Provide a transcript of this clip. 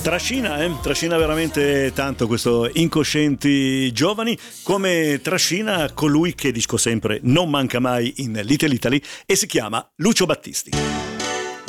Trascina veramente tanto questo Incoscienti Giovani, come trascina colui che, dico sempre, non manca mai in Little Italy e si chiama Lucio Battisti.